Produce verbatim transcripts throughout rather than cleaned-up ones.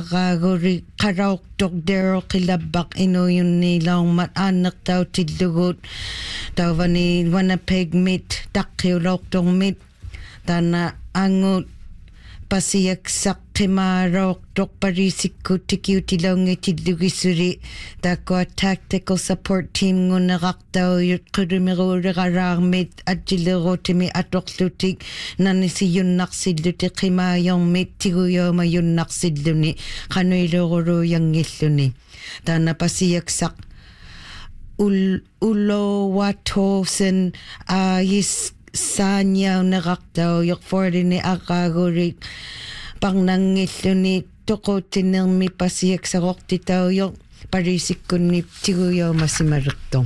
aqaaguri qaraortortero qilabbaq inuyunniilaormat aannertau tillugut tauvani Winnipeg mit taqqiulortormit tana angut pasiaksaq qimaarortoq parisikkut tikiutilaungi tillugisuri takua tactical support team nguneraqtauyut qulumiruuleqaraarmit attilerutimi atorlutik nanisiyunnarsilluti qimaajormit tiguyomayunnarsilluni qanuileruluuyangilluni tana pasiaksaq ul ulowatosen ayis Sanya neraqtau yoqforlini aqaaguri pangnangilluni toqutinermi pasiaksaqortitau yoq parisikkunni tiguyoomasimalerto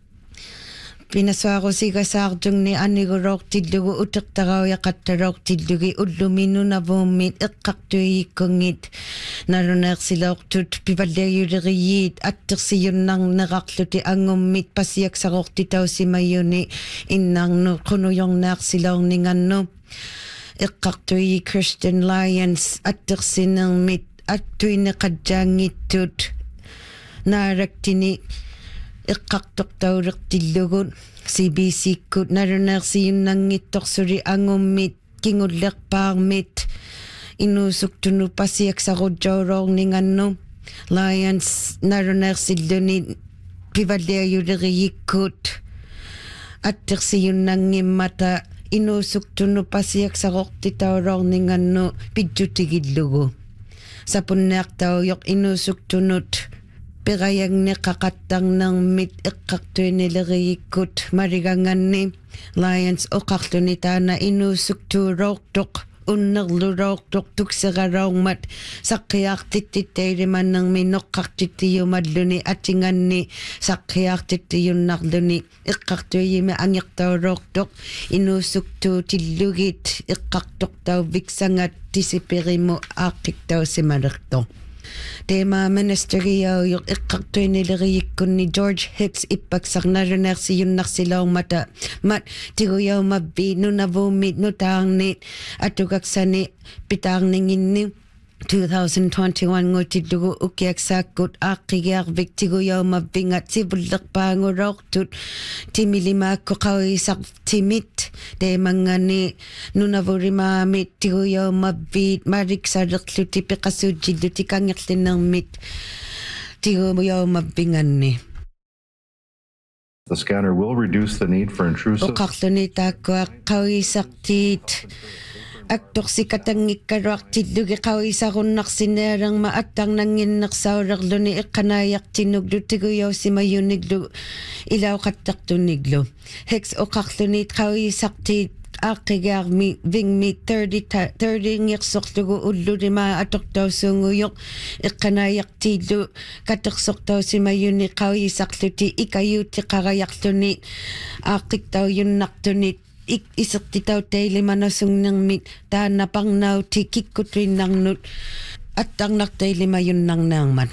pinasuarusigasaartungni anigurortillugu uteqtarauyaqqattaloortillugi ulluminunavuummit eqqartuiikkungit naluneersiloortut pivalliayuleriyiit attersiyunnarnerarluti angummit pasiaksaqortitausimayuni innaarnu qunujornaarsiloorningannu eqqartui Christian Lions attersinermit attuineqajaangittut naaraktini eqqartortaulertillugut C B C-kkut naluneersiyunnangittorsuli angummit kingullerpaarmit inuusuktunu pasiaksarutjauloorningannu Lions naluneersilluni pivalliayuleriyikkut attersiyunnangimmata inuusuktunu pasiaksaqortitauloorningannu pitjutigillugu sapunneartauyoq inuusuktunut Pirayangnеқақаттарнермит эққартуинилерииккут малиганганни Lions оқарлуни таана инуусуктуулоортоқ уннерлулоортоқ туксералоормат саққиаартиттиттаилиманнерми ноққартиттиумаллуни атинганни саққиаартиттиюннарлуни эққартуиими ангертаулоортоқ инуусуктуу тиллугит эққартортау виксангат тисипериму ааққиттаусималерто Tema ministeriau yung iqartuinileriikkunni George Hicks ippaksarnaluneersiyunnarsilaumata mat tiguyaw mabbi nunavumit nutaangni atugaksani pitaarninginni twenty twenty-one ngutidlugu ukiaksaakkut aaqqigiarvik tiguyaw mabbingat sivullerpaangulortut timilimaakku qawisaq timit teemangani nunavurimaamit tiguyaw mabbiit mariksalerluti piqasuujilluti kangerlinermit tiguyaw mabbinganni The scanner will reduce the need for intrusive uqarluni taakkua qawisaqtiit акторсикатангиккалуартиллуги қауисаруnnarsinealerma аттарнангиннерсауерлуни эққанааяқтиннуглу тигуяусимаюниглу илауқаттартунниглу хекс оқарлунит қауисартиит ааққигаарми вингми thirty thirty ngirsorlugu уллулима атортаусуунгуйоқ эққанааяқтииллу катерсортаусимаюни қауисарлути икаюутиқараярлуни ааққиттауюннартунит ik isertitau tailimanasunnermit taannaparnauti kikkutrinarnut attarnartailimajunnernaarmat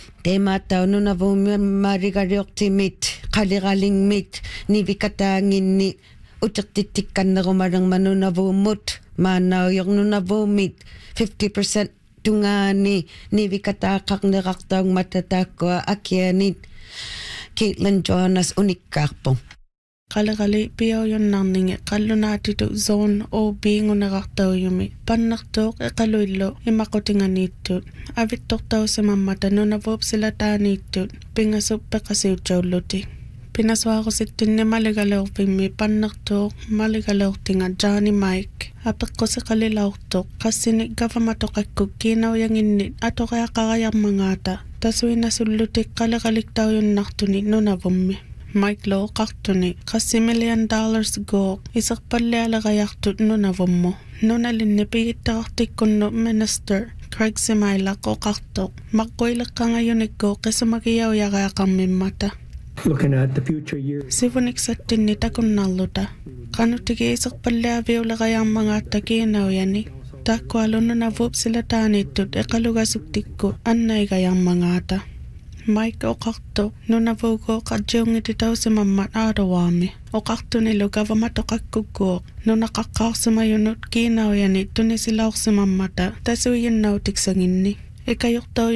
teemaataununavummaarigaliortimit qaliralingmit nivikataanginni utertittikkannerumalermanunavuummut maannauyornunavuummit fifty percent tungaani nivikataaqarnerartaungmata taakkua akianit Caitlin Jonas unikkaarpo Qalaqali piaujunnarningi qallunaatitu zone O B ngunerartaujumi pannertuuq eqaluillu imaqutinganiittut avittortausimammata nunavuupsilataaniittut pingasup peqasiutjaulluti pinasuarusittinni maligaleurpimmi pannertuuq maligaleurtinga Johnny Mike apeqqusiqalilaurtuq qassini gavamatoqakkuk kiinauyanginnit atoqeaqarajarmangaata tasuinasullutik qalaqaliktaujunnartuni nunavummi Mike Low qartuni qassi million dollars go isaqpallialerayartut nunavummu nunalinni pigittaqartikkunnu minister Craig Similac oqartoq maqquileqqangayunikku qisumagiyauyaqaaqarmimmata Looking at the future years sivuniksatinni takunnarluta qanutigi isaqpalliaviulerayarmangaatta kiinauyani taakkualunnunavuupsilataaniittut eqalugasuktikku annaigayarmangaata Mike oqartu nunavuugo qadjiungititausimammat aadawaami oqartunilu gavamatoqakkukkuuq nunaqaqqaarsimayunut kiinauyani tunisilaorsimammata tasuiyinnautiksanginni ikayurtau